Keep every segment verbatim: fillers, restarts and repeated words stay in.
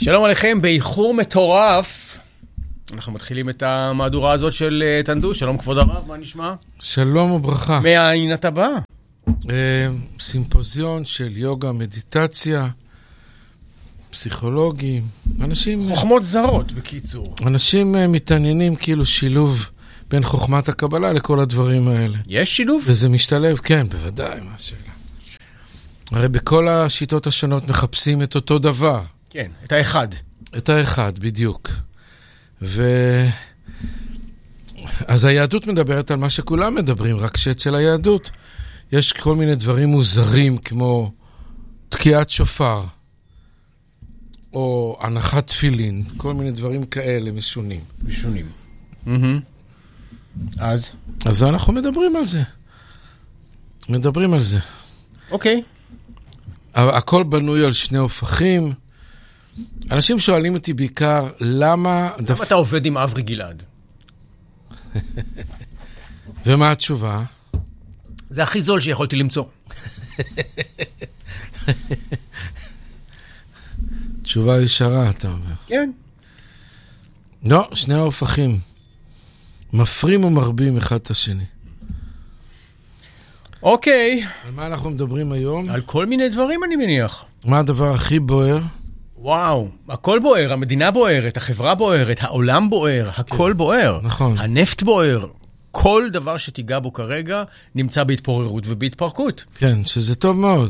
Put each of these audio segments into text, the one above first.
שלום עליכם, באיחור מטורף. אנחנו מתחילים את המהדורה הזאת של תנדו. שלום כבוד הרב, מה נשמע? שלום וברכה. מהעין אתה בא? סימפוזיון של יוגה, מדיטציה, פסיכולוגים, אנשים... חוכמות זרות, בקיצור. אנשים מתעניינים כאילו שילוב בין חוכמת הקבלה לכל הדברים האלה. יש שילוב? וזה משתלב, כן, בוודאי, מה השאלה. הרי בכל השיטות השונות מחפשים את אותו דבר. כן, את האחד. את האחד, בדיוק. ו... אז היהדות מדברת על מה שכולם מדברים, רק שאצל היהדות יש כל מיני דברים מוזרים, כמו תקיעת שופר, או הנחת תפילין, כל מיני דברים כאלה משונים. משונים. אז? אז אנחנו מדברים על זה. מדברים על זה. אוקיי. הכל בנוי על שני הופכים. אנשים שואלים אותי בעיקר, למה... למה אתה עובד עם אברי גלעד? ומה התשובה? זה הכי זול שיכולתי למצוא. תשובה ישרה, אתה אומר. כן. לא, שני ההופכים. מפרים ומרבים אחד את השני. אוקיי. על מה אנחנו מדברים היום? על כל מיני דברים אני מניח. מה הדבר הכי בוער? וואו, הכל בוער, המדינה בוערת, החברה בוערת, העולם בוער, הכל כן. בוער. נכון. הנפט בוער. כל דבר שתיגע בו כרגע נמצא בהתפוררות ובהתפרקות. כן, שזה טוב מאוד.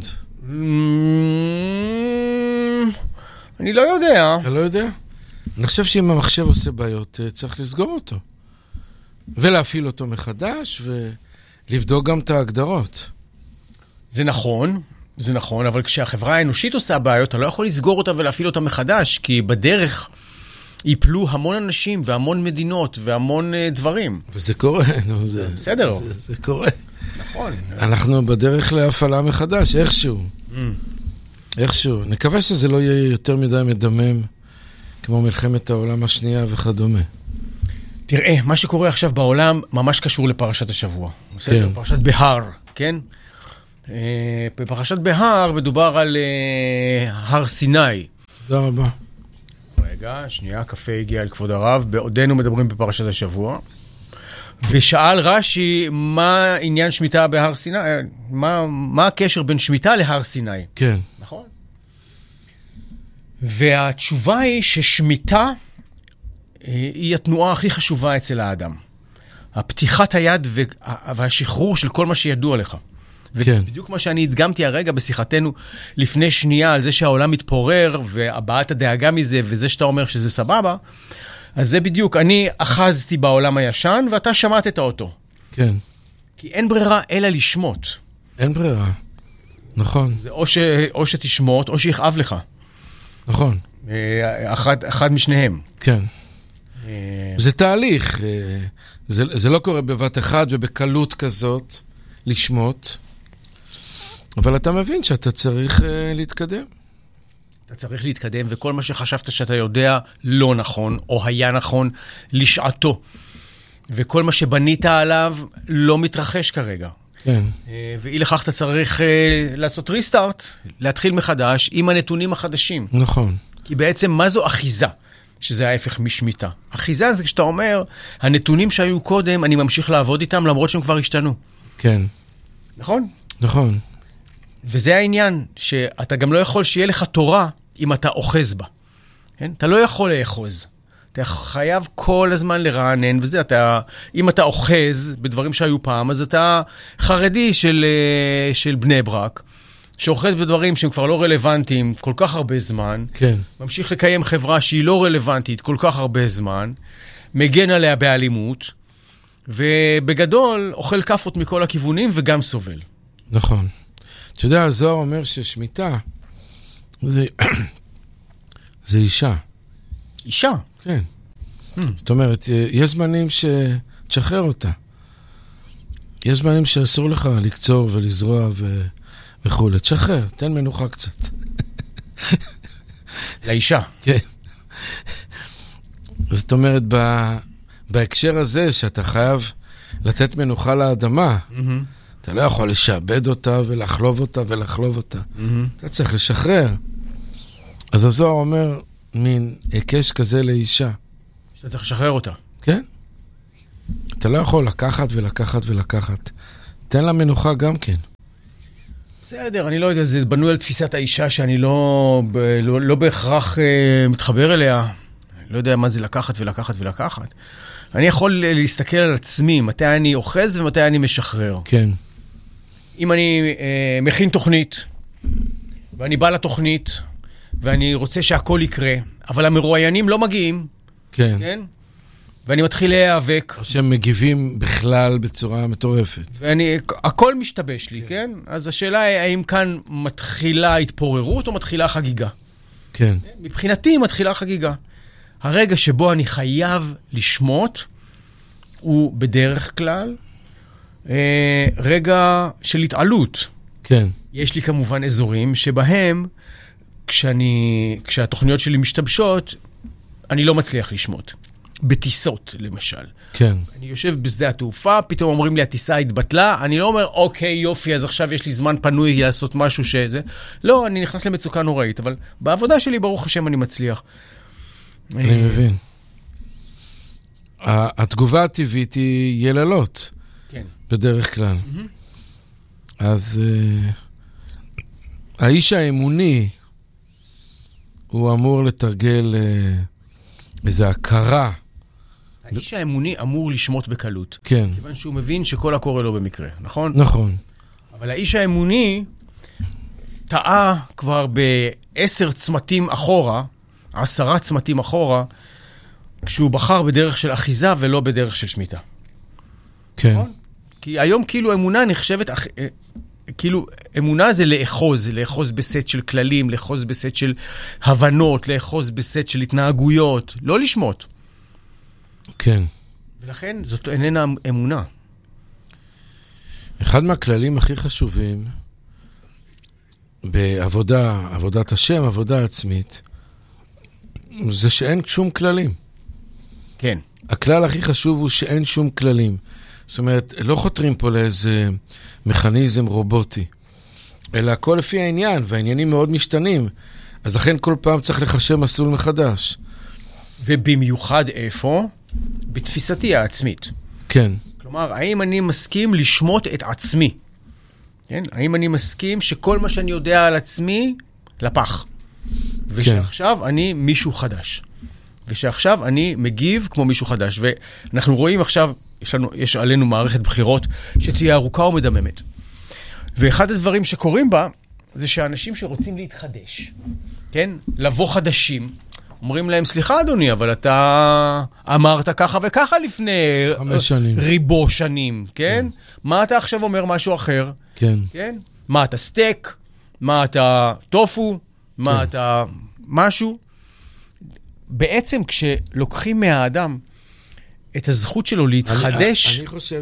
אני לא יודע. אתה לא יודע? אני חושב שאם המחשב עושה בעיות, צריך לסגור אותו. ולהפעיל אותו מחדש, ולבדוק גם את ההגדרות. זה נכון, זה נכון, אבל כשהחברה האנושית עושה בעיות, אתה לא יכול לסגור אותה ולהפעיל אותה מחדש, כי בדרך ייפלו המון אנשים והמון מדינות והמון דברים. וזה קורה, נו, זה... בסדר. זה, זה קורה. נכון. אנחנו בדרך להפעלה מחדש, איכשהו. Mm. איכשהו. נקווה שזה לא יהיה יותר מדי מדמם, כמו מלחמת העולם השנייה וכדומה. תראה, מה שקורה עכשיו בעולם ממש קשור לפרשת השבוע. כן. פרשת בהר, כן? בפרשת בהר מדובר על הר סיני. תודה רבה. רגע, שנייה, קפה הגיע על כבוד הרב, בעודנו מדברים בפרשת השבוע. ושאל רש"י, מה עניין שמיטה בהר סיני? מה, מה הקשר בין שמיטה להר סיני? כן. נכון? והתשובה היא ששמיטה היא התנועה הכי חשובה אצל האדם. הפתיחת היד והשחרור של כל מה שידוע לך. כן. ובדיוק מה שאני הדגמתי הרגע בשיחתנו לפני שנייה על זה שהעולם מתפורר והבעת הדאגה מזה וזה שאתה אומר שזה סבבה, אז זה בדיוק, אני אחזתי בעולם הישן ואתה שמעת את האוטו. כן. כי אין ברירה אלא לשמות. אין ברירה. נכון. זה או, ש, או שתשמות או שיכאב לך. נכון. אחד, אחד משניהם. כן. זה תהליך. זה, זה לא קורה בבת אחד ובקלות כזאת לשמות. אבל אתה מבין שאתה צריך uh, להתקדם. אתה צריך להתקדם, וכל מה שחשבת שאתה יודע לא נכון, או היה נכון לשעתו. וכל מה שבנית עליו לא מתרחש כרגע. כן. Uh, ואי לכך אתה צריך uh, לעשות ריסטארט, להתחיל מחדש עם הנתונים החדשים. נכון. כי בעצם מה זו אחיזה? שזה ההפך משמיטה. אחיזה זה כשאתה אומר, הנתונים שהיו קודם, אני ממשיך לעבוד איתם, למרות שהם כבר השתנו. כן. נכון? נכון. וזה העניין, שאתה גם לא יכול שיהיה לך תורה אם אתה אוחז בה. כן? אתה לא יכול לאחוז. אתה חייב כל הזמן לרענן, וזה, אתה, אם אתה אוחז בדברים שהיו פעם, אז אתה חרדי של, של בני ברק, שאוחז בדברים שהם כבר לא רלוונטיים כל כך הרבה זמן, כן. ממשיך לקיים חברה שהיא לא רלוונטית כל כך הרבה זמן, מגן עליה באלימות, ובגדול אוכל כפות מכל הכיוונים וגם סובל. נכון. אתה יודע, הזוהר אומר ששמיטה זה, זה אישה. אישה? כן. Hmm. זאת אומרת, יש זמנים שתשחרר אותה. יש זמנים שאסור לך לקצור ולזרוע ו... וכו'. תשחרר, תן מנוחה קצת. לאישה. כן. זאת אומרת, ב... בהקשר הזה שאתה חייב לתת מנוחה לאדמה, mm-hmm. אתה לא יכול לשעבד אותה ולחלוב אותה ולחלוב אותה. Mm-hmm. אתה צריך לשחרר. אז הזוהר אומר, מין היקש כזה לאישה. שאתה צריך לשחרר אותה. כן. אתה לא יכול לקחת ולקחת ולקחת. תן לה מנוחה גם כן. בסדר, אני לא יודע, זה בנוי על תפיסת האישה שאני לא, לא, לא בהכרח אה, מתחבר אליה. לא יודע מה זה לקחת ולקחת ולקחת. אני יכול להסתכל על עצמי, מתי אני אוחז ומתי אני משחרר. כן. אם אני אה, מכין תוכנית, ואני בא לתוכנית, ואני רוצה שהכל יקרה, אבל המרואיינים לא מגיעים, כן. כן? ואני מתחיל להיאבק. או שהם מגיבים בכלל בצורה מטורפת. ואני, הכל משתבש לי, כן? כן? אז השאלה היא, האם כאן מתחילה התפוררות או מתחילה חגיגה? כן. מבחינתי מתחילה חגיגה. הרגע שבו אני חייב לשמות, הוא בדרך כלל אה, רגע של התעלות. כן. יש לי כמובן אזורים שבהם, כשאני, כשהתוכניות שלי משתבשות, אני לא מצליח לשמות. בטיסות, למשל. כן. אני יושב בשדה התעופה, פתאום אומרים לי, הטיסה התבטלה, אני לא אומר, אוקיי, יופי, אז עכשיו יש לי זמן פנוי לעשות משהו שזה. לא, אני נכנס למצוקה נוראית, אבל בעבודה שלי, ברוך השם, אני מצליח. אני מבין. התגובה הטבעית היא יללות. כן. בדרך כלל. אז האיש האמוני, הוא אמור לתרגל איזו הכרה. האיש האמוני אמור לשמות בקלות. כן. כיוון שהוא מבין שכל הקורה לא במקרה, נכון? נכון. אבל האיש האמוני טעה כבר בעשר צמתים אחורה, עשרה צמתים אחורה, כשהוא בחר בדרך של אחיזה ולא בדרך של שמיטה. כן. נכון? כי היום כאילו אמונה נחשבת, כאילו אמונה זה לאחוז, לאחוז בסט של כללים, לאחוז בסט של הבנות, לאחוז בסט של התנהגויות, לא לשמות. כן. ולכן זאת איננה אמונה. אחד מהכללים הכי חשובים בעבודה, עבודת השם, עבודה עצמית, זה שאין שום כללים. כן. הכלל הכי חשוב הוא שאין שום כללים. זאת אומרת, לא חותרים פה לאיזה מכניזם רובוטי, אלא הכל לפי העניין, והעניינים מאוד משתנים. אז לכן כל פעם צריך לחשב מסלול מחדש. ובמיוחד איפה? בתפיסתי העצמית. כן. כלומר, האם אני מסכים לשמות את עצמי? כן? האם אני מסכים שכל מה שאני יודע על עצמי, לפח? ושעכשיו אני מישהו חדש. ושעכשיו אני מגיב כמו מישהו חדש. ואנחנו רואים עכשיו, יש, לנו, יש עלינו מערכת בחירות שתהיה ארוכה ומדממת. ואחד הדברים שקורים בה, זה שאנשים שרוצים להתחדש, כן? לבוא חדשים, אומרים להם, סליחה אדוני, אבל אתה אמרת ככה וככה לפני חמש שנים. ריבו שנים, כן? כן? מה אתה עכשיו אומר משהו אחר? כן. כן? מה אתה סטייק? מה אתה טופו? מה כן. אתה משהו? בעצם כשלוקחים מהאדם את הזכות שלו להתחדש... אני, אני חושב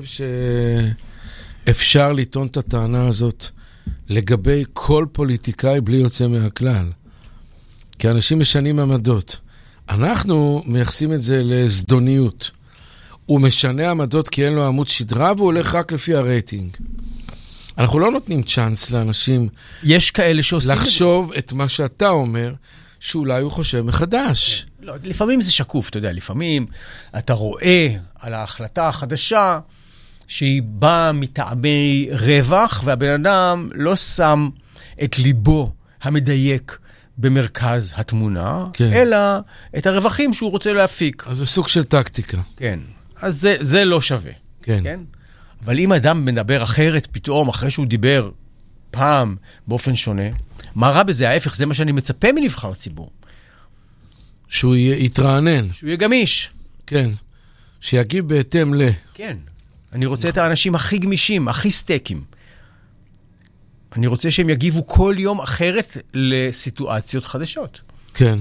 שאפשר לטעון את הטענה הזאת לגבי כל פוליטיקאי בלי יוצא מהכלל. כי אנשים משנים עמדות. אנחנו מייחסים את זה לזדוניות. הוא משנה עמדות כי אין לו עמוד שדרה, והוא הולך רק לפי הרייטינג. אנחנו לא נותנים צ'אנס לאנשים... יש כאלה שעושים את זה. לחשוב את מה שאתה אומר, שאולי הוא חושב מחדש. לא, לפעמים זה שקוף, אתה יודע, לפעמים אתה רואה על ההחלטה החדשה שהיא באה מטעמי רווח, והבן אדם לא שם את ליבו המדייק במרכז התמונה, כן. אלא את הרווחים שהוא רוצה להפיק. אז זה סוג של טקטיקה. כן, אז זה, זה לא שווה. כן. כן? אבל אם אדם מדבר אחרת פתאום, אחרי שהוא דיבר פעם באופן שונה, מה רע בזה? ההפך, זה מה שאני מצפה מנבחר ציבור. שהוא יתרענן. שהוא יהיה גמיש. כן. שיגיב בהתאם ל... כן. אני רוצה את האנשים הכי גמישים, הכי סטייקים. אני רוצה שהם יגיבו כל יום אחרת לסיטואציות חדשות. כן.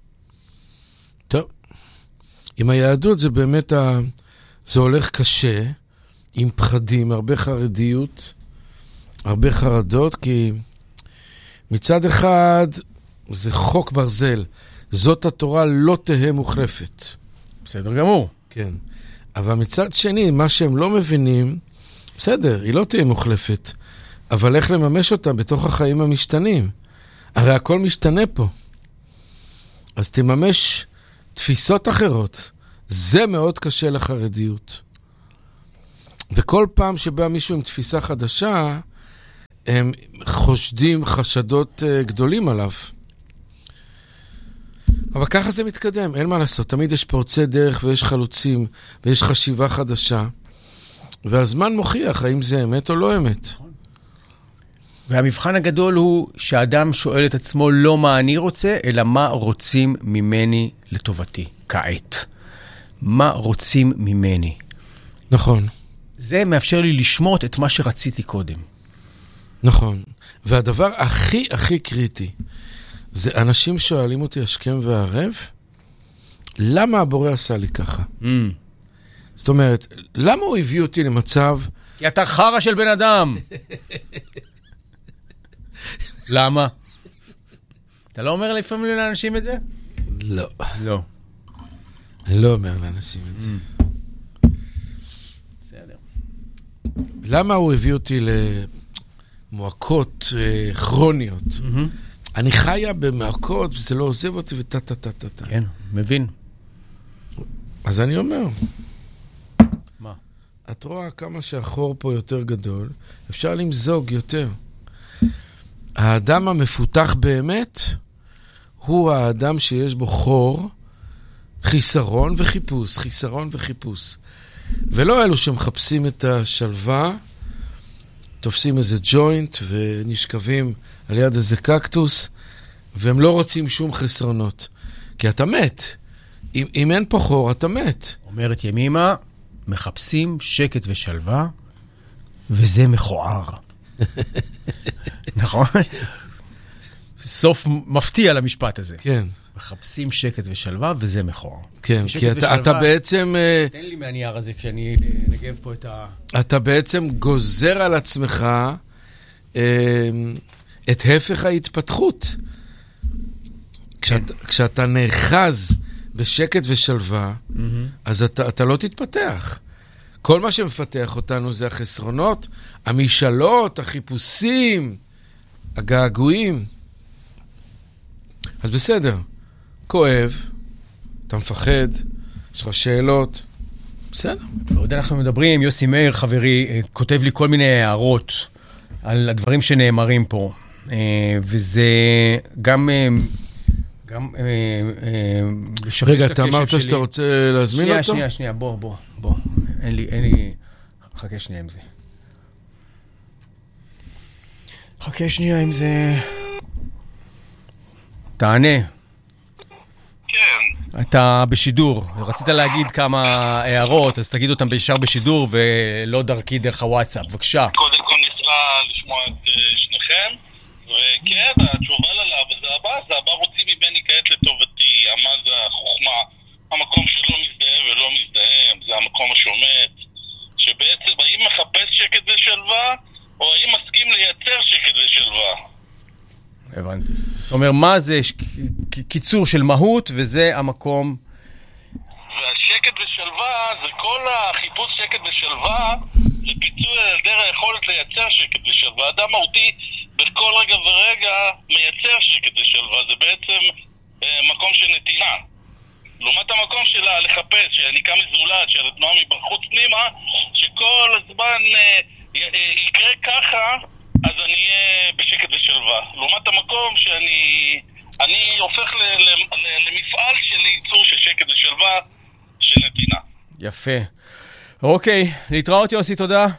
טוב. עם היהדות זה באמת, ה... זה הולך קשה, עם פחדים, הרבה חרדיות, הרבה חרדות, כי מצד אחד זה חוק ברזל. זאת התורה לא תהא מוחלפת. בסדר גמור. כן. אבל מצד שני, מה שהם לא מבינים, בסדר, היא לא תהיה מוחלפת. אבל איך לממש אותה בתוך החיים המשתנים? הרי הכל משתנה פה. אז תממש תפיסות אחרות. זה מאוד קשה לחרדיות. וכל פעם שבא מישהו עם תפיסה חדשה, הם חושדים חשדות גדולים עליו. אבל ככה זה מתקדם, אין מה לעשות. תמיד יש פורצי דרך ויש חלוצים ויש חשיבה חדשה. והזמן מוכיח האם זה אמת או לא אמת. והמבחן הגדול הוא שהאדם שואל את עצמו לא מה אני רוצה, אלא מה רוצים ממני לטובתי, כעת. מה רוצים ממני. נכון. זה מאפשר לי לשמות את מה שרציתי קודם. נכון. והדבר הכי הכי קריטי, זה אנשים שואלים אותי השכם והערב, למה הבורא עשה לי ככה? Mm. זאת אומרת, למה הוא הביא אותי למצב... כי אתה חרה של בן אדם. למה? אתה לא אומר לפעמים לאנשים את זה? לא. לא. אני לא אומר לאנשים את זה. בסדר. למה הוא הביא אותי למועקות כרוניות? אני חיה במעקות וזה לא עוזב אותי וטה טה טה טה טה. כן, מבין. אז אני אומר... מה? את רואה כמה שהחור פה יותר גדול, אפשר למזוג יותר. האדם המפותח באמת הוא האדם שיש בו חור, חיסרון וחיפוש, חיסרון וחיפוש. ולא אלו שמחפשים את השלווה, תופסים איזה ג'וינט ונשכבים על יד איזה קקטוס, והם לא רוצים שום חסרונות. כי אתה מת. אם, אם אין פה חור, אתה מת. אומרת ימימה, מחפשים שקט ושלווה, וזה מכוער. נכון? סוף מפתיע למשפט הזה. כן. מחפשים שקט ושלווה, וזה מכוער. כן, כי אתה, אתה בעצם... תן לי מהנייר הזה כשאני נגב פה את ה... אתה בעצם גוזר על עצמך את הפך ההתפתחות. כשאתה, כשאתה נאחז בשקט ושלווה, mm-hmm. אז אתה, אתה לא תתפתח. כל מה שמפתח אותנו זה החסרונות, המשאלות, החיפושים, הגעגועים. אז בסדר, כואב, אתה מפחד, יש לך שאלות, בסדר. בעוד אנחנו מדברים, יוסי מאיר, חברי, כותב לי כל מיני הערות על הדברים שנאמרים פה, וזה גם... גם... רגע, אתה אמרת שאתה רוצה להזמין שנייה, אותו? שנייה, שנייה, בוא, בוא, בוא. אין לי, אין לי... חכה שנייה עם זה. חכה שנייה עם זה... תענה. כן. אתה בשידור. רצית להגיד כמה הערות, אז תגיד אותם בישר בשידור, ולא דרכי דרך הוואטסאפ. בבקשה. קודם כל נשמע לשמוע את שניכם, וכן, התשובה ללאו, זה הבא, זה הבא רוצים ממני כעת לטובתי, מה זה החוכמה, המקום שלא מזדהה ולא מזדהם, זה המקום השומט, שבעצם האם מחפש שקט ושלווה, או האם מסכים לייצר שקט ושלווה? הבנתי. זאת אומרת, מה זה קיצור של מהות, וזה המקום... והשקט ושלווה, זה כל החיפוש שקט ושלווה, זה פיצוי על ידי היכולת לייצר שקט ושלווה. אדם מהותי בכל רגע ורגע מייצר שקט ושלווה. זה בעצם אה, מקום של נתינה. לעומת המקום שלה לחפש, שהניקה מזולת, של התנועה מבחוץ פנימה, שכל הזמן אה, אה, יקרה ככה, אז אני אהיה בשקט ושלווה. לעומת המקום שאני אני הופך ל, ל, ל, למפעל של ייצור של שקט ושלווה של נתינה. יפה. אוקיי, להתראות יוסי, תודה.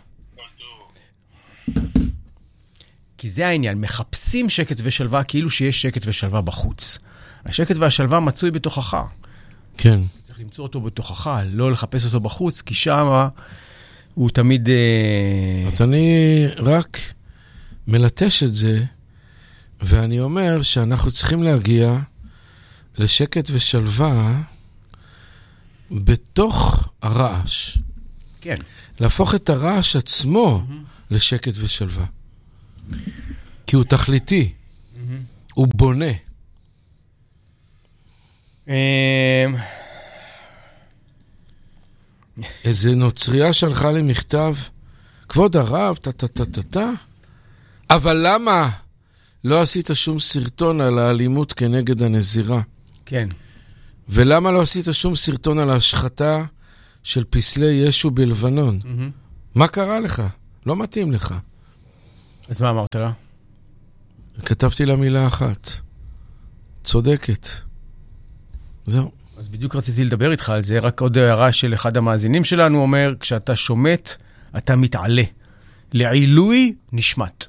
כי זה העניין, מחפשים שקט ושלווה כאילו שיש שקט ושלווה בחוץ. השקט והשלווה מצוי בתוכך. כן. צריך למצוא אותו בתוכך, לא לחפש אותו בחוץ, כי שם הוא תמיד... אז אני רק מלטש את זה, ואני אומר שאנחנו צריכים להגיע לשקט ושלווה בתוך הרעש. כן. להפוך את הרעש עצמו mm-hmm. לשקט ושלווה. כי הוא תכליתי. Mm-hmm. הוא בונה. איזה נוצריה שלחה לי מכתב, כבוד הרב, טה-טה-טה-טה, אבל למה לא עשית שום סרטון על האלימות כנגד הנזירה? כן. ולמה לא עשית שום סרטון על ההשחתה של פסלי ישו בלבנון? Mm-hmm. מה קרה לך? לא מתאים לך. אז מה אמרת לה? כתבתי לה מילה אחת. צודקת. זהו. אז בדיוק רציתי לדבר איתך על זה, רק עוד הערה של אחד המאזינים שלנו אומר, כשאתה שומט, אתה מתעלה. לעילוי נשמט.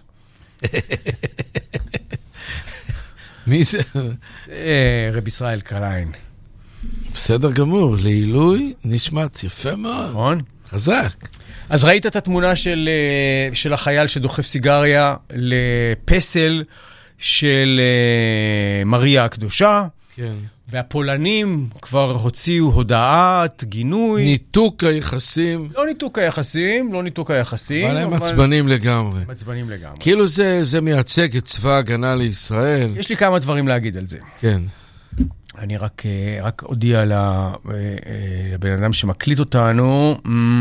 מי זה? רב ישראל קליין. בסדר גמור, לעילוי נשמט, יפה מאוד. נכון? חזק. אז ראית את התמונה של, של החייל שדוחף סיגריה לפסל של מריה הקדושה. כן. והפולנים כבר הוציאו הודעת גינוי. ניתוק היחסים. לא ניתוק היחסים, לא ניתוק היחסים. אבל הם עצבנים לגמרי. מצבנים לגמרי. כאילו זה, זה מייצג את צבא ההגנה לישראל. יש לי כמה דברים להגיד על זה. כן. אני רק, רק הודיע לבן אדם שמקליט אותנו.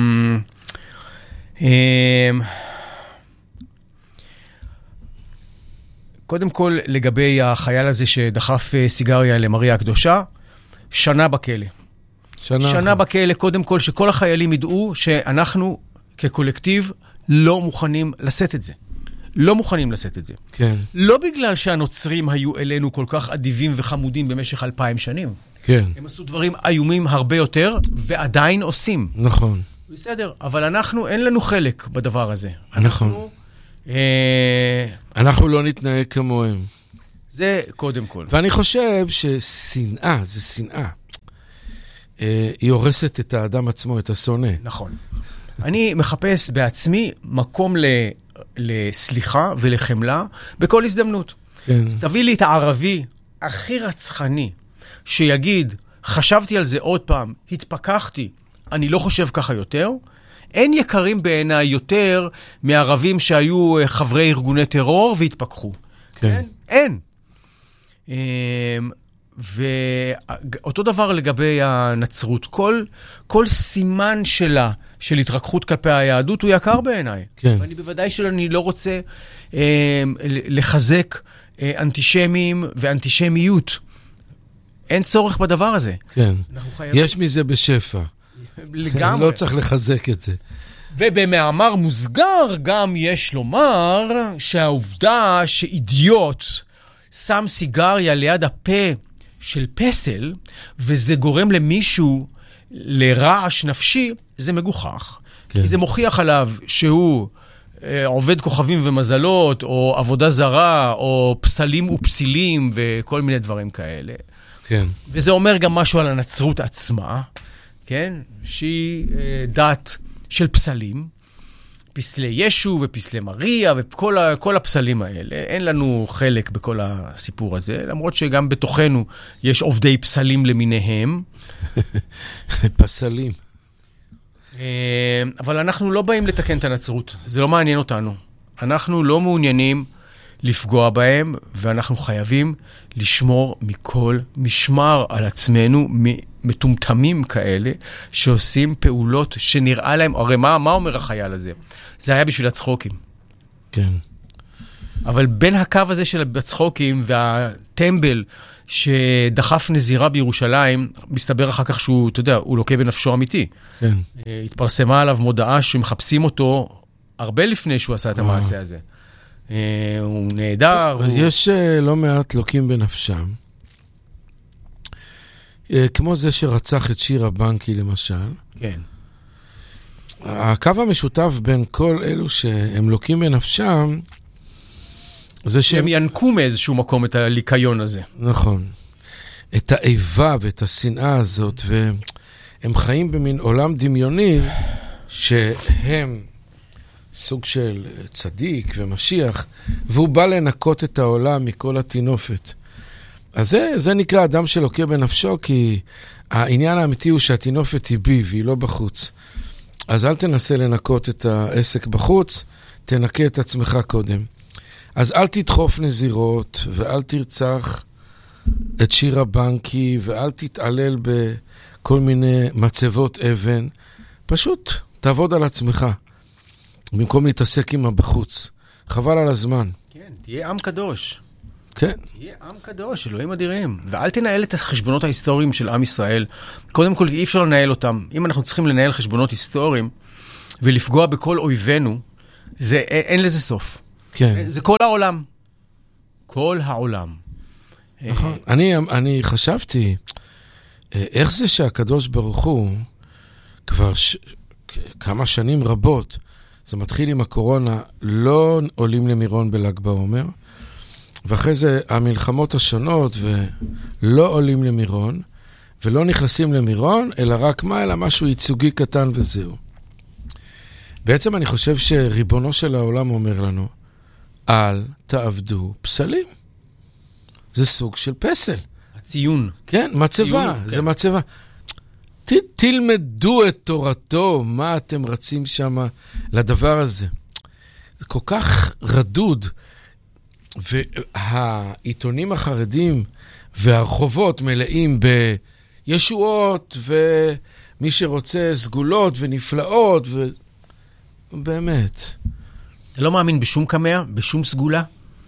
קודם כל, לגבי החייל הזה שדחף סיגריה למריה הקדושה, שנה בכלא. שנה, שנה בכלא, קודם כל, שכל החיילים ידעו שאנחנו כקולקטיב לא מוכנים לשאת את זה. לא מוכנים לשאת את זה. כן. לא בגלל שהנוצרים היו אלינו כל כך אדיבים וחמודים במשך אלפיים שנים. כן. הם עשו דברים איומים הרבה יותר, ועדיין עושים. נכון. בסדר, אבל אנחנו, אין לנו חלק בדבר הזה. נכון. אנחנו, אה... אנחנו לא נתנהג כמוהם. זה קודם כל. ואני חושב ששנאה, זה שנאה. אה, היא הורסת את האדם עצמו, את השונא. נכון. אני מחפש בעצמי מקום ל... לסליחה ולחמלה בכל הזדמנות. כן. תביא לי את הערבי הכי רצחני שיגיד, חשבתי על זה עוד פעם, התפכחתי, אני לא חושב ככה יותר. אין יקרים בעיניי יותר מערבים שהיו חברי ארגוני טרור והתפכחו. כן. אין. אין. ואותו דבר לגבי הנצרות. כל, כל סימן שלה, של התרככות כלפי היהדות, הוא יקר בעיניי. כן. ואני בוודאי שאני לא רוצה אה, לחזק אה, אנטישמים ואנטישמיות. אין צורך בדבר הזה. כן. חייבים... יש מזה בשפע. לגמרי. לא צריך לחזק את זה. ובמאמר מוסגר גם יש לומר שהעובדה שאידיוט שם סיגריה ליד הפה של פסל, וזה גורם למישהו לרעש נפשי, זה מגוחך. כן. כי זה מוכיח עליו שהוא אה, עובד כוכבים ומזלות, או עבודה זרה, או פסלים ופסילים, וכל מיני דברים כאלה. כן. וזה אומר גם משהו על הנצרות עצמה, כן? שהיא אה, דת של פסלים, פסלי ישו ופסלי מריה וכל ה, כל הפסלים האלה. אין לנו חלק בכל הסיפור הזה, למרות שגם בתוכנו יש עובדי פסלים למיניהם. פסלים. אבל אנחנו לא באים לתקן את הנצרות. זה לא מעניין אותנו. אנחנו לא מעוניינים לפגוע בהם, ואנחנו חייבים לשמור מכל משמר על עצמנו, מטומטמים כאלה, שעושים פעולות שנראה להם, הרי מה, מה אומר החייל הזה? זה היה בשביל הצחוקים. כן. אבל בין הקו הזה של הצחוקים והטמבל שדחף נזירה בירושלים, מסתבר אחר כך שהוא, אתה יודע, הוא לוקה בנפשו אמיתי. כן. התפרסמה עליו מודעה שמחפשים אותו הרבה לפני שהוא עשה את המעשה הזה. הוא נהדר. אז יש לא מעט לוקים בנפשם. כמו זה שרצח את שירה בנקי למשל. כן. הקו המשותף בין כל אלו שהם לוקים בנפשם, זה שהם... הם ינקו מאיזשהו מקום את הליקיון הזה. נכון. את האיבה ואת השנאה הזאת, והם חיים במין עולם דמיוני, שהם סוג של צדיק ומשיח, והוא בא לנקות את העולם מכל התינופת. אז זה, זה נקרא אדם שלוקה בנפשו, כי העניין האמיתי הוא שהתינופת היא בי, והיא לא בחוץ. אז אל תנסה לנקות את העסק בחוץ, תנקה את עצמך קודם. אז אל תדחוף נזירות, ואל תרצח את שירה בנקי, ואל תתעלל בכל מיני מצבות אבן. פשוט תעבוד על עצמך, במקום להתעסק עם הבחוץ. חבל על הזמן. כן, תהיה עם קדוש. כן. תהיה עם קדוש, אלוהים אדירים. ואל תנהל את החשבונות ההיסטוריים של עם ישראל. קודם כל, אי אפשר לנהל אותם. אם אנחנו צריכים לנהל חשבונות היסטוריים ולפגוע בכל אויבינו, זה, אין לזה סוף. כן. זה כל העולם. כל העולם. נכון. אני, אני חשבתי, איך זה שהקדוש ברוך הוא, כבר ש... כמה שנים רבות, זה מתחיל עם הקורונה, לא עולים למירון בל"ג בעומר, ואחרי זה המלחמות השונות, ולא עולים למירון, ולא נכנסים למירון, אלא רק מה, אלא משהו ייצוגי קטן וזהו. בעצם אני חושב שריבונו של העולם אומר לנו, אל תעבדו פסלים. זה סוג של פסל. הציון. כן, מצבה, ציון, זה כן. מצבה. ת, תלמדו את תורתו, מה אתם רצים שם לדבר הזה. זה כל כך רדוד, והעיתונים החרדים והרחובות מלאים בישועות, ומי שרוצה סגולות ונפלאות, ובאמת. אתה לא מאמין בשום קמע, בשום סגולה?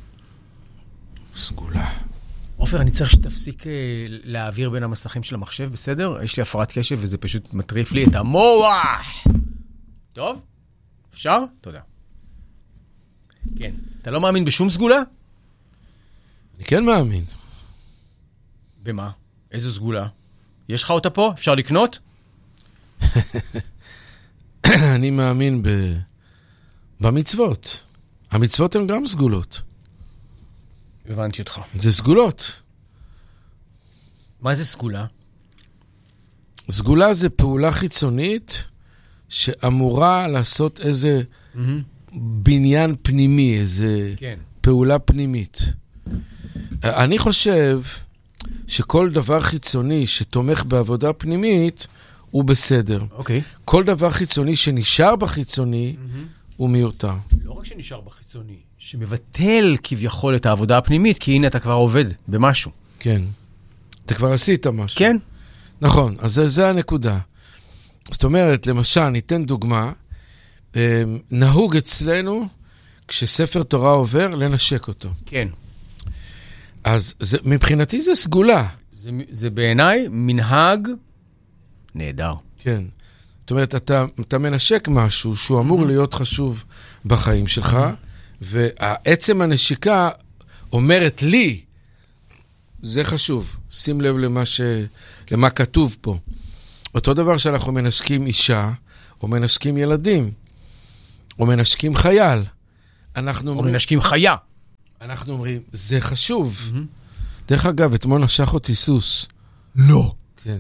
סגולה. עופר, אני צריך שתפסיק להעביר בין המסכים של המחשב, בסדר? יש לי הפרעת קשב וזה פשוט מטריף לי את המוח. טוב? אפשר? תודה. כן. אתה לא מאמין בשום סגולה? אני כן מאמין. במה? איזו סגולה? יש לך אותה פה? אפשר לקנות? אני מאמין ב... במצוות. המצוות הן גם סגולות. הבנתי אותך. זה סגולות. מה זה סגולה? סגולה זה פעולה חיצונית שאמורה לעשות איזה mm-hmm. בניין פנימי, איזה כן. פעולה פנימית. אני חושב שכל דבר חיצוני שתומך בעבודה פנימית הוא בסדר. אוקיי. כל דבר חיצוני שנשאר בחיצוני mm-hmm. הוא מיותר. לא רק שנשאר בחיצוני, שמבטל כביכול את העבודה הפנימית, כי הנה אתה כבר עובד במשהו. כן. אתה כבר עשית משהו. כן. נכון, אז זה, זה הנקודה. זאת אומרת, למשל, ניתן דוגמה, נהוג אצלנו, כשספר תורה עובר, לנשק אותו. כן. אז זה, מבחינתי זה סגולה. זה, זה בעיניי מנהג נהדר. כן. זאת אומרת, אתה, אתה מנשק משהו שהוא אמור להיות חשוב בחיים שלך, והעצם הנשיקה אומרת לי, זה חשוב, שים לב למה, ש... למה כתוב פה. אותו דבר שאנחנו מנשקים אישה, או מנשקים ילדים, או מנשקים חייל. אנחנו או אומרים, מנשקים חיה. אנחנו אומרים, זה חשוב. Mm-hmm. דרך אגב, אתמול נשך אותי סוס. לא. כן.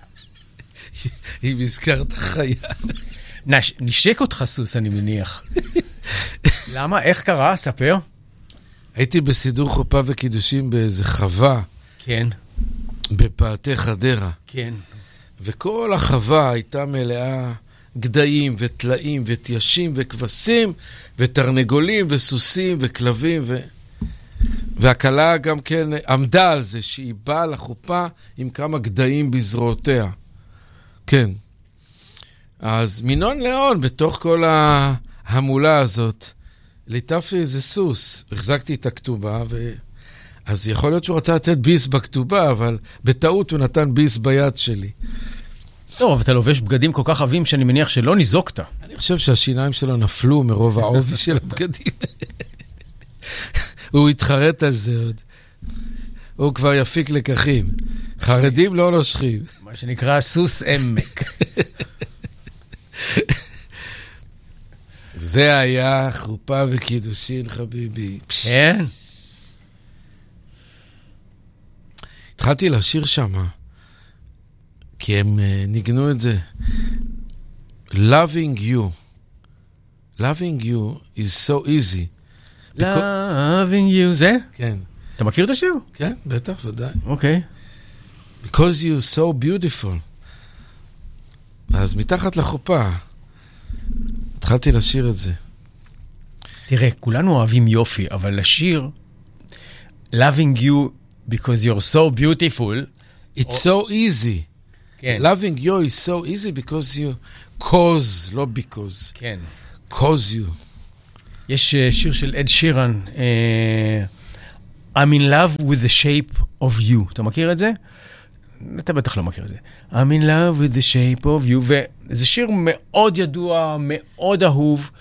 אם הזכרת חיה. נש... נשק אותך סוס, אני מניח. למה? איך קרה? ספר. הייתי בסידור חופה וקידושים באיזה חווה. כן. בפאתי חדרה. כן. וכל החווה הייתה מלאה גדיים וטלאים ותיישים וכבשים ותרנגולים וסוסים וכלבים ו... והכלה גם כן עמדה על זה שהיא באה לחופה עם כמה גדיים בזרועותיה. כן. אז מינון לאון בתוך כל ההמולה הזאת ליטפתי איזה סוס, החזקתי את הכתובה ו... אז יכול להיות שהוא רצה לתת ביס בכתובה, אבל בטעות הוא נתן ביס ביד שלי. טוב, אבל אתה לובש בגדים כל כך עבים שאני מניח שלא ניזוקת. אני חושב שהשיניים שלו נפלו מרוב העובי של הבגדים. הוא התחרט על זה עוד. הוא כבר יפיק לקחים. חרדים לא נושכים. מה שנקרא סוס עמק. זה היה חופה וקידושין, חביבי. כן? התחלתי לשיר שם, כי הם uh, ניגנו את זה. Loving you. Loving you is so easy. Loving you, זה? כן. אתה מכיר את השיר? כן, בטח, ודאי. אוקיי. Because you so beautiful. אז מתחת לחופה, התחלתי לשיר את זה. תראה, כולנו אוהבים יופי, אבל לשיר Loving you because you're so beautiful. It's so easy. כן. Loving you is so easy because you cause, לא because. כן. cause you. יש שיר של אד שירן, I'm in love with the shape of you. אתה מכיר את זה? אתה בטח לא מכיר את זה. I'm in love with the shape of you. וזה שיר מאוד ידוע, מאוד אהוב,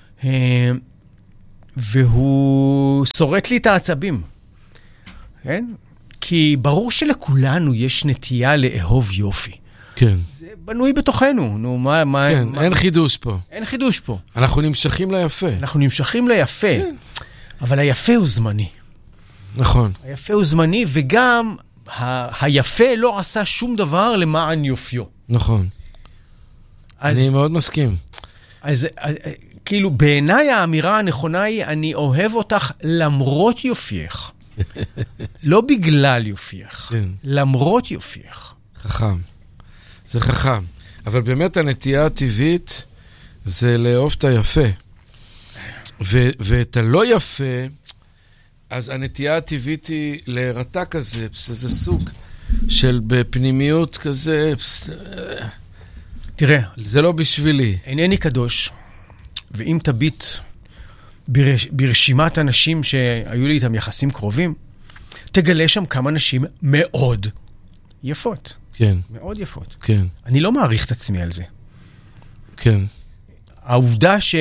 והוא שורט לי את העצבים. כן? כי ברור שלכולנו יש נטייה לאהוב יופי. כן. זה בנוי בתוכנו. נו, מה, מה, כן, מה... אין חידוש פה. אין חידוש פה. אנחנו נמשכים ליפה. אנחנו נמשכים ליפה. כן. אבל היפה הוא זמני. נכון. היפה הוא זמני, וגם ה- היפה לא עשה שום דבר למען יופיו. נכון. אז, אני מאוד מסכים. אז, אז כאילו, בעיניי האמירה הנכונה היא, אני אוהב אותך למרות יופייך. לא בגלל יופייך. כן. למרות יופייך. חכם. זה חכם. אבל באמת הנטייה הטבעית זה לאהוב את היפה. ו- ואת הלא יפה, אז הנטייה הטבעית היא להירתע כזה, זה סוג של בפנימיות כזה, תראה, זה לא בשבילי. אינני קדוש, ואם תביט ברש... ברשימת אנשים שהיו לי איתם יחסים קרובים, תגלה שם כמה נשים מאוד יפות. כן. מאוד יפות. כן. אני לא מעריך את עצמי על זה. כן. העובדה ש...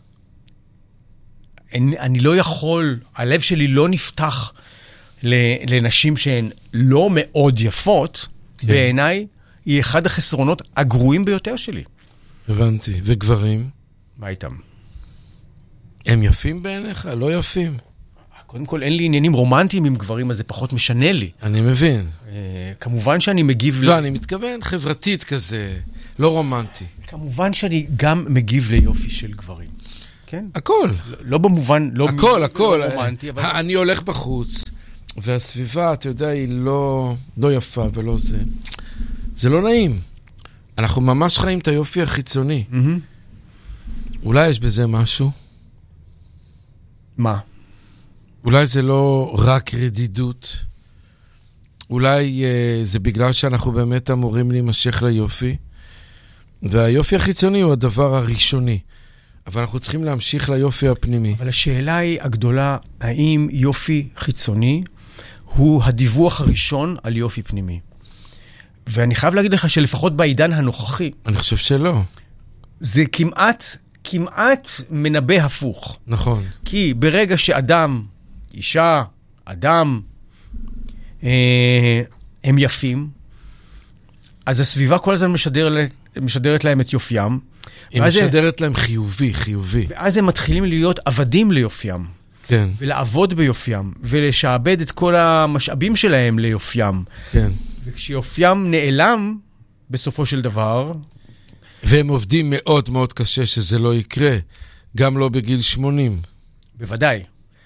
אני, אני לא יכול, הלב שלי לא נפתח לנשים שהן לא מאוד יפות, כן. בעיניי היא אחד החסרונות הגרועים ביותר שלי. הבנתי. וגברים? מה איתם? הם יפים בעיניך? לא יפים? קודם כל, אין לי עניינים רומנטיים עם גברים, אז זה פחות משנה לי. אני מבין. אה, כמובן שאני מגיב... לא, ל... אני מתכוון חברתית כזה, לא רומנטי. כמובן שאני גם מגיב ליופי של גברים. כן? הכל. לא, לא במובן... לא הכל, הכל. לא רומנטי, אבל... אני הולך בחוץ, והסביבה, אתה יודע, היא לא, לא יפה ולא זה. זה לא נעים. אנחנו ממש חיים את היופי החיצוני. Mm-hmm. אולי יש בזה משהו? מה? אולי זה לא רק רדידות. אולי אה, זה בגלל שאנחנו באמת אמורים להימשך ליופי. והיופי החיצוני הוא הדבר הראשוני. אבל אנחנו צריכים להמשיך ליופי הפנימי. אבל השאלה היא הגדולה, האם יופי חיצוני הוא הדיווח הראשון על יופי פנימי? ואני חייב להגיד לך שלפחות בעידן הנוכחי... אני חושב שלא. זה כמעט, כמעט מנבא הפוך. נכון. כי ברגע שאדם, אישה, אדם, אה, הם יפים, אז הסביבה כל הזמן משדר, משדרת להם את יופיים. היא משדרת להם חיובי, חיובי. ואז הם מתחילים להיות עבדים ליופיים. כן. ולעבוד ביופיים, ולשעבד את כל המשאבים שלהם ליופיים. כן. וכשיופיים נעלם, בסופו של דבר... והם עובדים מאוד מאוד קשה שזה לא יקרה, גם לא בגיל שמונים. בוודאי.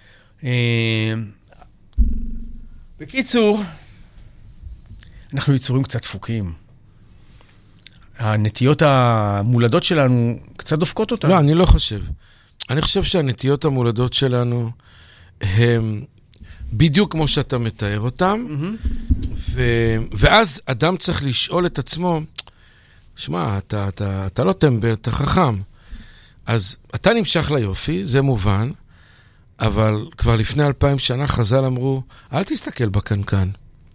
בקיצור, אנחנו יצורים קצת דפוקים. הנטיות המולדות שלנו קצת דופקות אותנו. לא, אני לא חושב. אני חושב שהנטיות המולדות שלנו הם בדיוק כמו שאתה מתאר אותם, mm-hmm. ו... ואז אדם צריך לשאול את עצמו, שמע, אתה, אתה, אתה לא טמבל, אתה חכם. אז אתה נמשך ליופי, זה מובן, אבל כבר לפני אלפיים שנה חז"ל אמרו, אל תסתכל בקנקן,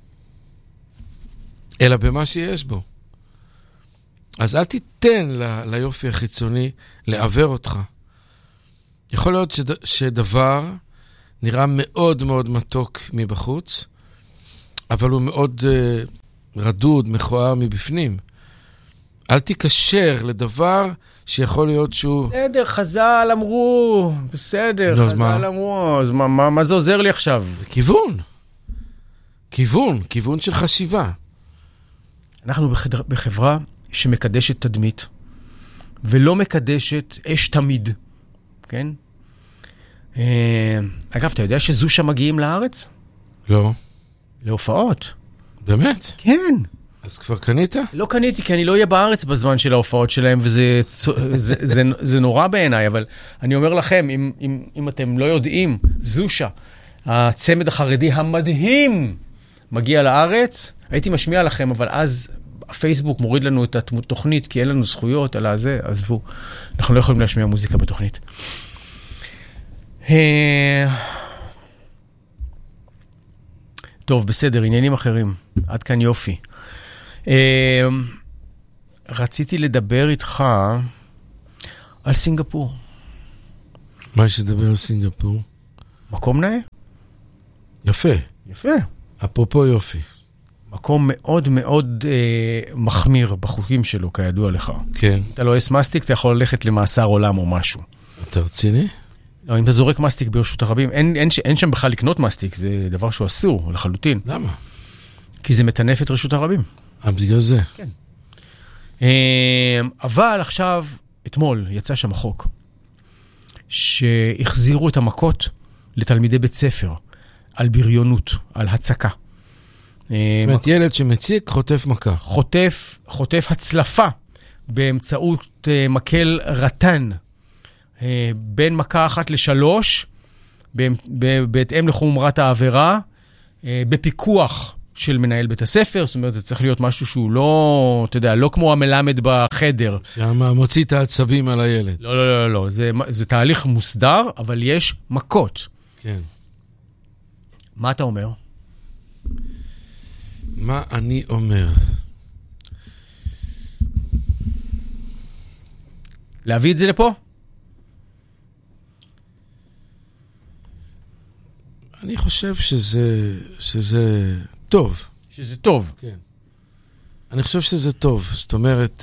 אלא במה שיש בו. אז אל תיתן ל, ליופי החיצוני לעבר אותך. יכול להיות שד, שדבר נראה מאוד מאוד מתוק מבחוץ, אבל הוא מאוד uh, רדוד, מכוער מבפנים. אל תיקשר לדבר שיכול להיות שהוא... בסדר, חז"ל אמרו, בסדר, לא, חז"ל מה? אמרו, אז מה, מה, מה זה עוזר לי עכשיו? כיוון. כיוון, כיוון של חשיבה. אנחנו בחדר, בחברה שמקדשת תדמית, ולא מקדשת אש תמיד, כן? אגב, אתה יודע שזושה מגיעים לארץ? לא. להופעות. באמת? כן. אז כבר קנית? לא קניתי, כי אני לא אהיה בארץ בזמן של ההופעות שלהם, וזה זה, זה, זה, זה נורא בעיניי, אבל אני אומר לכם, אם, אם, אם אתם לא יודעים, זושה, הצמד החרדי המדהים, מגיע לארץ, הייתי משמיע לכם, אבל אז הפייסבוק מוריד לנו את התוכנית, כי אין לנו זכויות על הזה, עזבו. אנחנו לא יכולים להשמיע מוזיקה בתוכנית. טוב, בסדר, עניינים אחרים. עד כאן יופי. רציתי לדבר איתך על סינגפור. מה יש לדבר על סינגפור? מקום נאה? יפה. יפה. אפרופו יופי. מקום מאוד מאוד אה, מחמיר בחוקים שלו, כידוע לך. כן. אתה לא יש מסטיק, אתה יכול ללכת למאסר עולם או משהו. אתה רציני? לא, אם אתה זורק מסטיק ברשות הרבים, אין, אין, אין שם בכלל לקנות מסטיק, זה דבר שהוא אסור, לחלוטין. למה? כי זה מטנף את רשות הרבים. אה, בגלל זה. כן. אבל עכשיו, אתמול, יצא שם חוק, שהחזירו את המכות לתלמידי בית ספר, על בריונות, על הצקה. זאת אומרת, ילד שמציק, חוטף מכה. חוטף, חוטף הצלפה, באמצעות מקל רטן, בין מכה אחת לשלוש, בהתאם לחומרת העבירה, בפיקוח של מנהל בית הספר, זאת אומרת, זה צריך להיות משהו שהוא לא, אתה יודע, לא כמו המלמד בחדר. שמה מוציא את העצבים על הילד. לא, לא, לא, לא, זה, זה תהליך מוסדר, אבל יש מכות. כן. מה אתה אומר? מה אני אומר? להביא את זה לפה? אני חושב שזה, שזה טוב. שזה טוב. כן. אני חושב שזה טוב. זאת אומרת,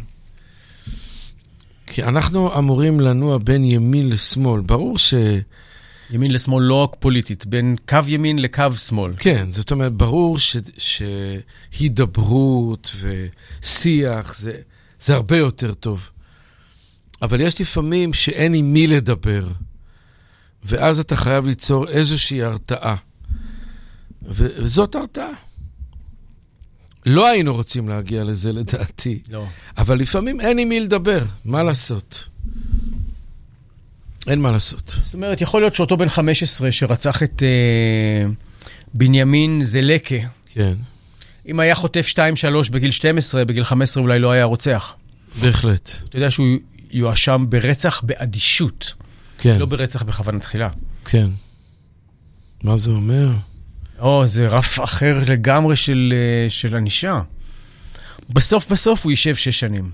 כי אנחנו אמורים לנוע בין ימין לשמאל. ברור ש... ימין לשמאל לא רק פוליטית, בין קו ימין לקו שמאל. כן, זאת אומרת, ברור ש... שהידברות ושיח זה, זה הרבה יותר טוב. אבל יש לפעמים שאין עם מי לדבר. ואז אתה חייב ליצור איזושהי הרתעה. ו- וזאת הרתעה. לא היינו רוצים להגיע לזה לדעתי. לא. אבל לפעמים אין עם מי לדבר. מה לעשות? אין מה לעשות. זאת אומרת, יכול להיות שאותו בן חמש עשרה שרצח את אה, בנימין זלקה, כן. אם היה חוטף שתיים שלוש בגיל שתים עשרה, בגיל חמש עשרה אולי לא היה רוצח. בהחלט. אתה יודע שהוא יואשם ברצח באדישות. כן. לא ברצח בכוונה תחילה. כן. מה זה אומר? או, זה רף אחר לגמרי של, של אנישה. בסוף בסוף הוא יישב שש שנים.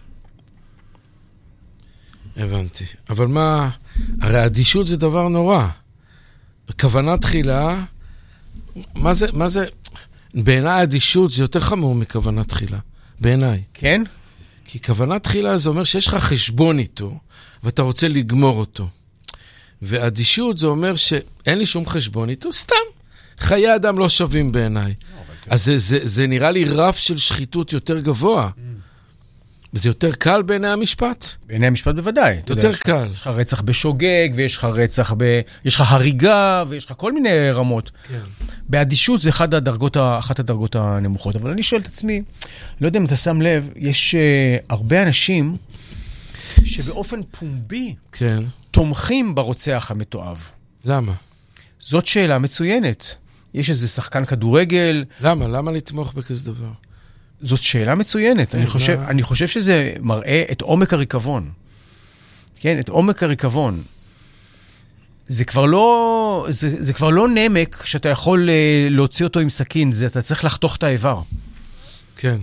הבנתי. אבל מה... הרי אדישות זה דבר נורא. בכוונה תחילה... מה זה... מה זה... בעיניי אדישות זה יותר חמור מכוונה תחילה. בעיניי. כן? כי כוונה תחילה זה אומר שיש לך חשבון איתו, ואתה רוצה לגמור אותו. ואדישות זה אומר שאין לי שום חשבון איתו, סתם. חיי אדם לא שווים בעיניי. אז זה, זה, זה נראה לי רף של שחיתות יותר גבוה. וזה יותר קל בעיני המשפט? בעיני המשפט בוודאי. יותר קל. יש לך רצח בשוגג, ויש לך רצח ב... יש לך הריגה, ויש לך כל מיני רמות. כן. באדישות זה אחת הדרגות, אחת הדרגות הנמוכות. אבל אני שואל את עצמי, לא יודע אם אתה שם לב, יש uh, הרבה אנשים שבאופן פומבי כן. תומכים ברוצח המתועב. למה? זאת שאלה מצוינת. יש איזה שחקן כדורגל. למה? למה לתמוך בכזה דבר? זאת שאלה מצוינת. אני חושב, אני חושב שזה מראה את עומק הריקבון. כן, את עומק הריקבון. זה כבר לא, זה, זה כבר לא נמק שאתה יכול להוציא אותו עם סכין, זה אתה צריך לחתוך את האיבר. כן.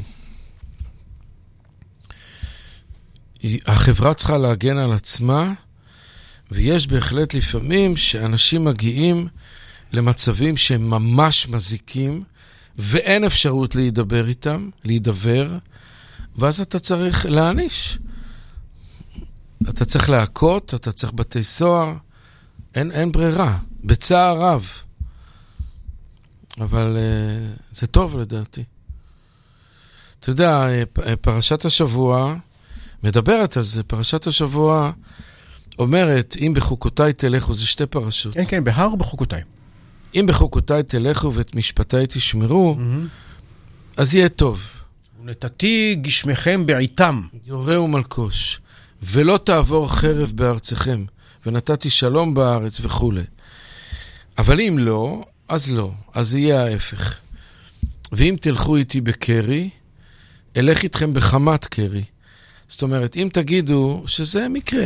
החברה צריכה להגן על עצמה, ויש בהחלט לפעמים שאנשים מגיעים למצבים שהם ממש מזיקים, ואין אפשרות להידבר איתם, להידבר, ואז אתה צריך להעניש. אתה צריך להכות, אתה צריך בתי סוהר, אין, אין ברירה, בצער רב. אבל uh, זה טוב לדעתי. אתה יודע, פרשת השבוע, מדברת על זה, פרשת השבוע אומרת, אם בחוקותיי תלכו, זה שתי פרשות. כן, כן, בהר בחוקותיי. אם בחוקותיי תלכו ואת משפטיי תשמרו, mm-hmm. אז יהיה טוב. ונתתי גשמכם בעיתם. יורה ומלקוש, ולא תעבור חרב בארצכם, ונתתי שלום בארץ וכו'. אבל אם לא, אז לא, אז יהיה ההפך. ואם תלכו איתי בקרי, אלך איתכם בחמת קרי. זאת אומרת, אם תגידו שזה מקרה,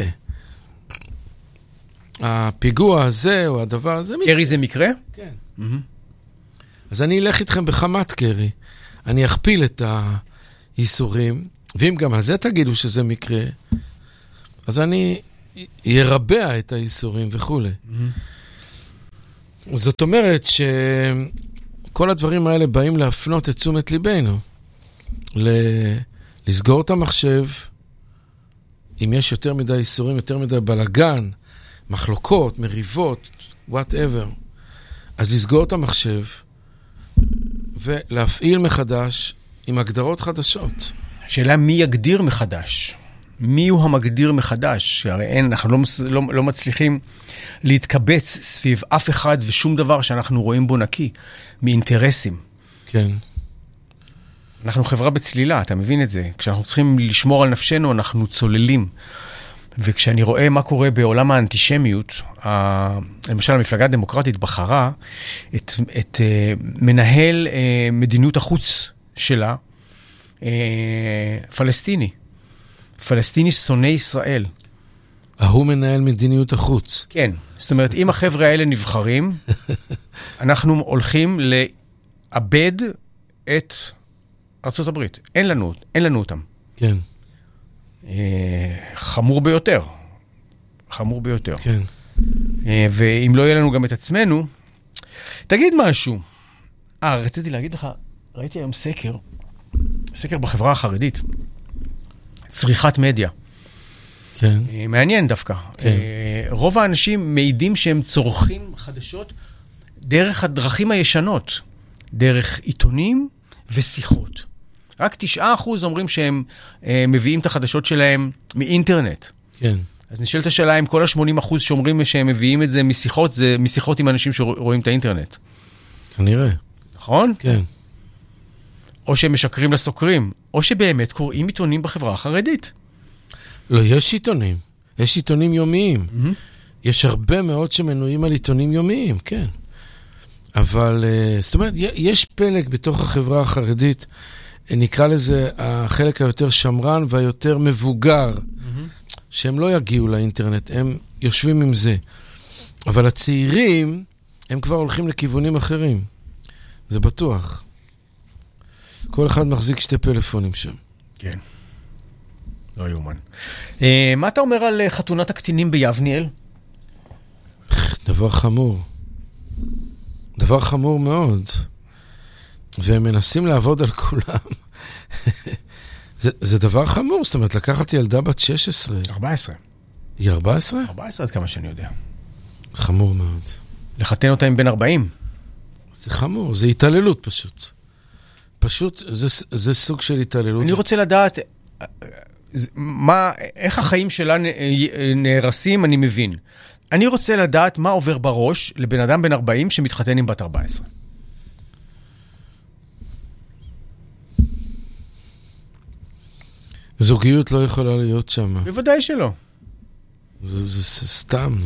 הפיגוע הזה או הדבר הזה... קרי זה מקרה? כן. Mm-hmm. אז אני אלך איתכם בחמת קרי, אני אכפיל את האיסורים, ואם גם על זה תגידו שזה מקרה, אז אני ירבע את האיסורים וכו'. Mm-hmm. זאת אומרת שכל הדברים האלה באים להפנות את תשומת ליבנו, ל- לסגור את המחשב, אם יש יותר מדי איסורים, יותר מדי בלגן, מחלוקות, מריבות, whatever, אז לסגור את המחשב, ולהפעיל מחדש עם הגדרות חדשות. השאלה מי יגדיר מחדש? מי הוא המגדיר מחדש? הרי אין, אנחנו לא, לא, לא מצליחים להתקבץ סביב אף אחד ושום דבר שאנחנו רואים בו נקי, מאינטרסים. כן. אנחנו חברה בצלילה, אתה מבין את זה? כשאנחנו צריכים לשמור על נפשנו, אנחנו צוללים. וכשאני רואה מה קורה בעולם האנטישמיות, ה... למשל המפלגה הדמוקרטית בחרה את, את uh, מנהל uh, מדיניות החוץ שלה, uh, פלסטיני. פלסטיני שונא ישראל. ההוא מנהל מדיניות החוץ. כן. זאת אומרת, אם החבר'ה האלה נבחרים, אנחנו הולכים לאבד את ארצות הברית. אין לנו, אין לנו אותם. כן. חמור ביותר. חמור ביותר. כן. ואם לא יהיה לנו גם את עצמנו, תגיד משהו. אה, רציתי להגיד לך, ראיתי היום סקר, סקר בחברה החרדית, צריכת מדיה. כן. מעניין דווקא. כן. רוב האנשים מעידים שהם צורכים חדשות דרך הדרכים הישנות, דרך עיתונים ושיחות. רק תשעה אחוז אומרים שהם אה, מביאים את החדשות שלהם מאינטרנט. כן. אז נשאלת השאלה אם כל ה-שמונים אחוז שאומרים שהם מביאים את זה משיחות, זה משיחות עם אנשים שרואים את האינטרנט. כנראה. נכון? כן. או שהם משקרים לסוקרים, או שבאמת קוראים עיתונים בחברה החרדית. לא, יש עיתונים. יש עיתונים יומיים. Mm-hmm. יש הרבה מאוד שמנויים על עיתונים יומיים, כן. אבל, זאת אומרת, יש פלג בתוך החברה החרדית, נקרא לזה החלק היותר שמרן והיותר מבוגר, mm-hmm. שהם לא יגיעו לאינטרנט, הם יושבים עם זה. אבל הצעירים, הם כבר הולכים לכיוונים אחרים. זה בטוח. כל אחד מחזיק שתי פלאפונים שם. כן. לא יומן. מה אתה אומר על חתונת הקטינים ביבניאל? דבר חמור. דבר חמור מאוד. והם מנסים לעבוד על כולם. זה, זה דבר חמור, זאת אומרת, לקחת ילדה בת שש עשרה. ארבע עשרה. היא ארבע עשרה? ארבע עשרה עד כמה שאני יודע. זה חמור מאוד. לחתן אותה עם בן ארבעים. זה חמור, זה התעללות פשוט. פשוט, זה, זה סוג של התעללות. אני רוצה לדעת, מה, איך החיים שלה נהרסים, אני מבין. אני רוצה לדעת מה עובר בראש לבן אדם בן ארבעים שמתחתן עם בת ארבע עשרה. זוגיות לא יכולה להיות שם. בוודאי שלא. זה, זה, זה סתם.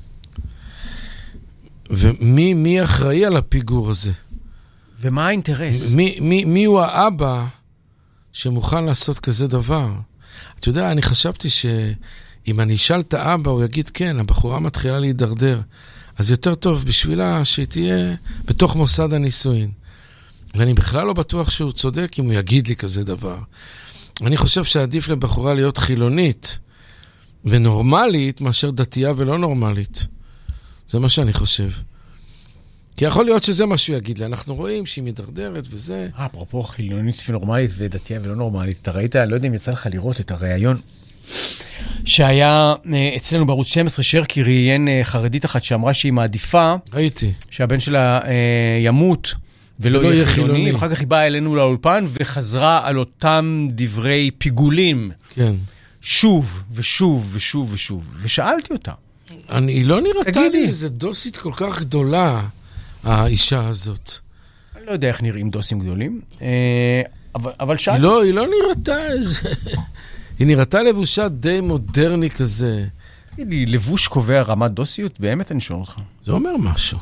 ומי מי אחראי על הפיגור הזה? ומה האינטרס? מי, מי, מי הוא האבא שמוכן לעשות כזה דבר? אתה יודע, אני חשבתי שאם אני אשאל את האבא, הוא יגיד, כן, הבחורה מתחילה להידרדר. אז יותר טוב בשבילה שהיא תהיה בתוך מוסד הנישואין. ואני בכלל לא בטוח שהוא צודק אם הוא יגיד לי כזה דבר. אני חושב שעדיף לבחורה להיות חילונית ונורמלית מאשר דתייה ולא נורמלית. זה מה שאני חושב. כי יכול להיות שזה מה שהוא יגיד לי. אנחנו רואים שהיא מדרדרת וזה. אה, אפרופו חילונית ונורמלית ודתייה ולא נורמלית. אתה ראית, לא יודע אם יצא לך לראות את הרעיון שהיה אצלנו בערוץ שתים עשרה, שרקי ראיין חרדית אחת שאמרה שהיא מעדיפה. ראיתי. שהבן שלה ימות ולא יהיה חילוני. ואחר כך היא באה אלינו לאולפן וחזרה על אותם דברי פיגולים. כן. שוב ושוב ושוב ושוב. ושאלתי אותה. אני, היא לא נראתה לי איזה דוסית כל כך גדולה, האישה הזאת. אני לא יודע איך נראים דוסים גדולים, אבל, אבל שאלתי. היא לא, היא לא נראתה איזה... היא נראתה לבושה די מודרני כזה. היא לבוש קובע רמת דוסיות? באמת אני שואל אותך. זה אומר משהו.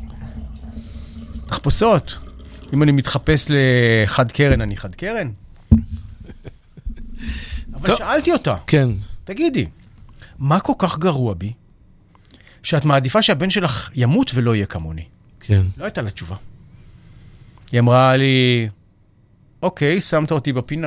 תחפושות. אם אני מתחפש לחד קרן, אני חד קרן? אבל טוב. שאלתי אותה. כן. תגידי, מה כל כך גרוע בי שאת מעדיפה שהבן שלך ימות ולא יהיה כמוני? כן. לא הייתה לה תשובה. היא אמרה לי, אוקיי, שמת אותי בפינה.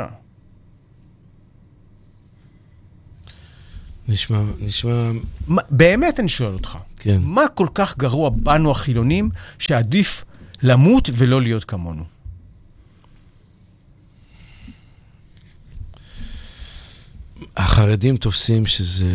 נשמע, נשמע... מה, באמת אני שואל אותך, כן. מה כל כך גרוע בנו החילונים שעדיף למות ולא להיות כמונו? החרדים תופסים שזה...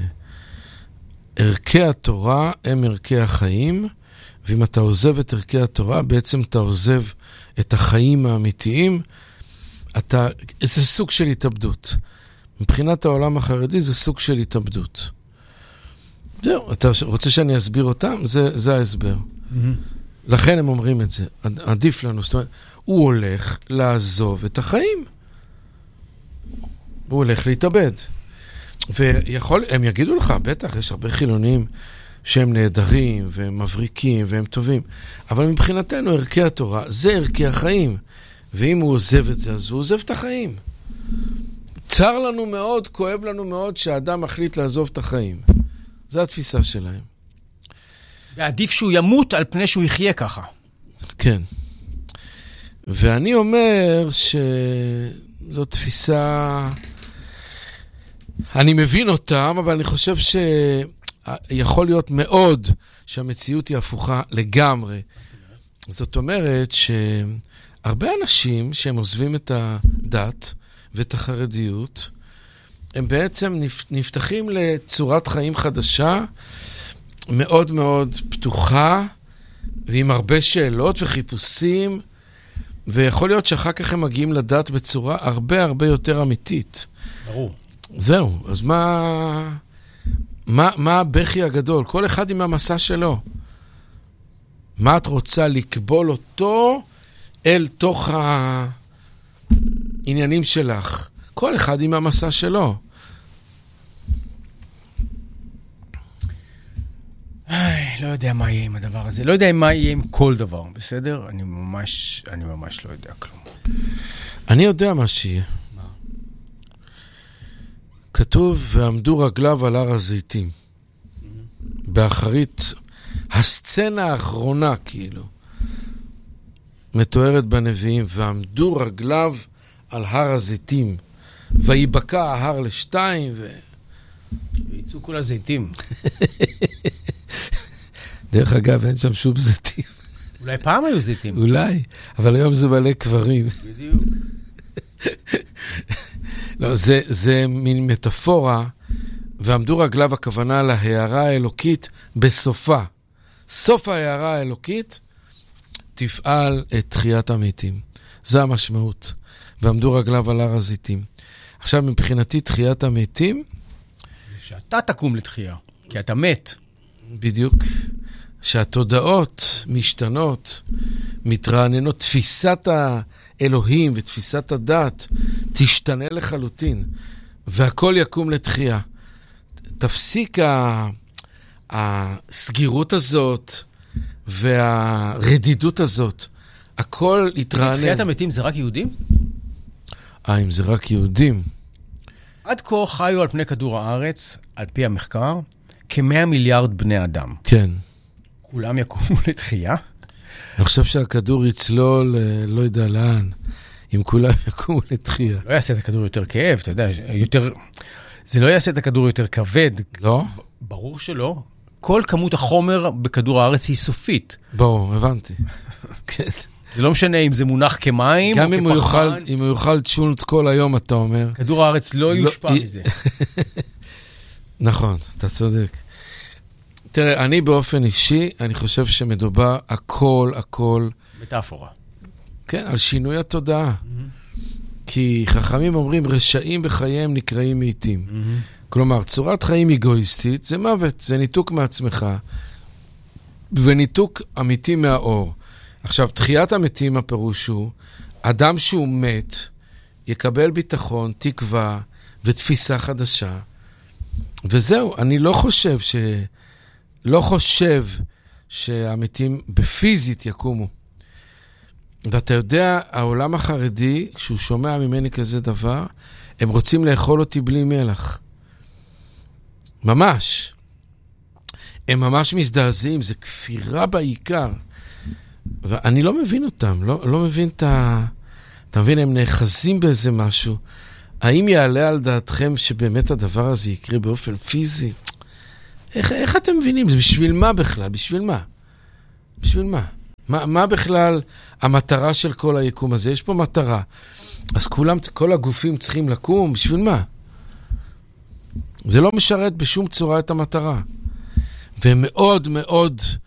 ערכי התורה הם ערכי החיים, ואם אתה עוזב את ערכי התורה, בעצם אתה עוזב את החיים האמיתיים, אתה... זה סוג של התאבדות. מבחינת העולם החרדי זה סוג של התאבדות. זהו, אתה רוצה שאני אסביר אותם? זה, זה ההסבר. Mm-hmm. לכן הם אומרים את זה. עדיף לנו, זאת אומרת, הוא הולך לעזוב את החיים. הוא הולך להתאבד. ויכול, הם יגידו לך, בטח, יש הרבה חילונים שהם נהדרים, והם מבריקים, והם טובים. אבל מבחינתנו, ערכי התורה, זה ערכי החיים. ואם הוא עוזב את זה, אז הוא עוזב את החיים. צר לנו מאוד, כואב לנו מאוד, שהאדם מחליט לעזוב את החיים. זו התפיסה שלהם. ועדיף שהוא ימות על פני שהוא יחיה ככה. כן. ואני אומר שזו תפיסה... אני מבין אותם, אבל אני חושב שיכול להיות מאוד שהמציאות היא הפוכה לגמרי. זאת אומרת שהרבה אנשים שהם עוזבים את הדת ואת החרדיות, הם בעצם נפתחים לצורת חיים חדשה, מאוד מאוד פתוחה, ועם הרבה שאלות וחיפושים, ויכול להיות שאחר כך הם מגיעים לדת בצורה הרבה הרבה יותר אמיתית. ברור. זהו, אז מה, מה, מה הבכי הגדול? כל אחד עם המסע שלו. מה את רוצה לקבול אותו אל תוך העניינים שלך? כל אחד עם המסע שלו. איי, לא יודע מה יהיה עם הדבר הזה. לא יודע מה יהיה עם כל דבר, בסדר? אני ממש, אני ממש לא יודע כלום. אני יודע מה שיהיה. מה? כתוב, ועמדו רגליו על הר הזיתים. Mm-hmm. באחרית, הסצנה האחרונה, כאילו, מתוארת בנביאים, ועמדו רגליו על הר הזיתים, ויבקע ההר לשתיים, ו... וייצאו כל הזיתים. דרך אגב, אין שם שום זיתים. אולי פעם היו זיתים. אולי, אבל היום זה מלא קברים. בדיוק. לא, זה, זה מין מטאפורה, ועמדו רגליו הכוונה להערה האלוקית בסופה. סוף ההערה האלוקית תפעל את תחיית המתים. זה המשמעות. ועמדו רגליו על הר הזיתים. עכשיו, מבחינתי, תחיית המתים... שאתה תקום לתחייה, כי אתה מת. בדיוק. שהתודעות משתנות, מתרעננות, תפיסת האלוהים ותפיסת הדת תשתנה לחלוטין, והכל יקום לתחייה. תפסיק הסגירות הזאת והרדידות הזאת. הכל יתרענן. תחיית המתים זה רק יהודים? אה, אם זה רק יהודים. עד כה חיו על פני כדור הארץ, על פי המחקר, כמאה מיליארד בני אדם. כן. כולם יקומו לתחייה? אני חושב שהכדור יצלול, לא יודע לאן, אם כולם יקומו לתחייה. לא יעשה את הכדור יותר כאב, אתה יודע, יותר... זה לא יעשה את הכדור יותר כבד. לא? ברור שלא. כל כמות החומר בכדור הארץ היא סופית. ברור, הבנתי. כן. זה לא משנה אם זה מונח כמים גם או אם כפחמן. גם אם הוא יאכל צ'ולנט כל היום, אתה אומר. כדור הארץ לא יושפע מזה. נכון, אתה צודק. תראה, אני באופן אישי, אני חושב שמדובר הכל, הכל... מטאפורה. כן, על שינוי התודעה. כי חכמים אומרים, רשעים בחייהם נקראים מתים. כלומר, צורת חיים אגואיסטית זה מוות, זה ניתוק מעצמך, וניתוק אמיתי מהאור. עכשיו, תחיית המתים הפירוש הוא, אדם שהוא מת, יקבל ביטחון, תקווה ותפיסה חדשה. וזהו, אני לא חושב ש... לא חושב שהמתים בפיזית יקומו. ואתה יודע, העולם החרדי, כשהוא שומע ממני כזה דבר, הם רוצים לאכול אותי בלי מלח. ממש. הם ממש מזדעזעים, זה כפירה בעיקר. ואני לא מבין אותם, לא, לא מבין את ה... אתה מבין, הם נאחזים באיזה משהו. האם יעלה על דעתכם שבאמת הדבר הזה יקרה באופן פיזי? איך, איך אתם מבינים? זה בשביל מה בכלל? בשביל מה? בשביל מה? מה, מה בכלל המטרה של כל היקום הזה? יש פה מטרה. אז כולם, כל הגופים צריכים לקום, בשביל מה? זה לא משרת בשום צורה את המטרה. ומאוד מאוד